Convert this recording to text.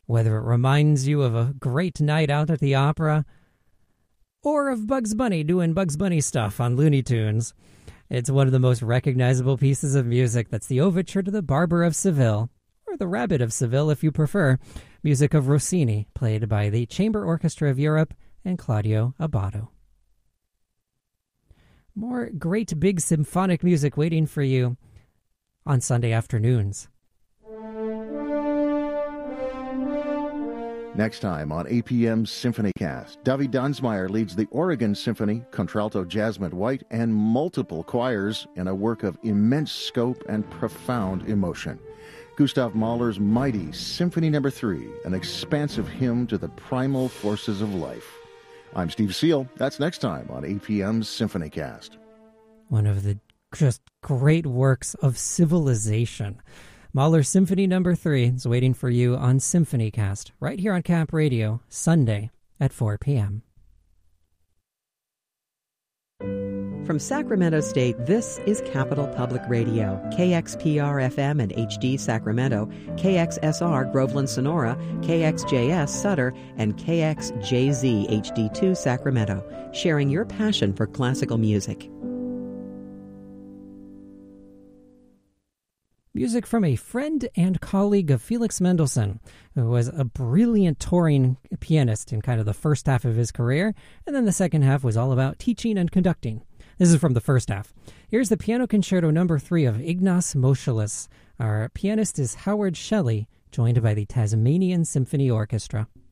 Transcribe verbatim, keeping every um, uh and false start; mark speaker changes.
Speaker 1: Whether it reminds you of a great night out at the opera or of Bugs Bunny doing Bugs Bunny stuff on Looney Tunes, it's one of the most recognizable pieces of music. That's the overture to The Barber of Seville, or The Rabbit of Seville if you prefer, music of Rossini, played by the Chamber Orchestra of Europe and Claudio Abbado. More great big symphonic music waiting for you on Sunday afternoons.
Speaker 2: Next time on A P M's SymphonyCast, David Dunsmeyer leads the Oregon Symphony, contralto Jasmine White, and multiple choirs in a work of immense scope and profound emotion. Gustav Mahler's mighty Symphony Number Three, an expansive hymn to the primal forces of life. I'm Steve Seal. That's next time on A P M's SymphonyCast.
Speaker 1: One of the just great works of civilization. Mahler's Symphony Number Three is waiting for you on SymphonyCast, right here on Cap Radio, Sunday at four p.m.
Speaker 3: From Sacramento State, this is Capital Public Radio, K X P R F M and H D Sacramento, K X S R Groveland Sonora, K X J S Sutter, and K X J Z H D two Sacramento, sharing your passion for classical music.
Speaker 1: Music from a friend and colleague of Felix Mendelssohn, who was a brilliant touring pianist in kind of the first half of his career, and then the second half was all about teaching and conducting. This is from the first half. Here's the Piano Concerto Number Three of Ignaz Moscheles. Our pianist is Howard Shelley, joined by the Tasmanian Symphony Orchestra.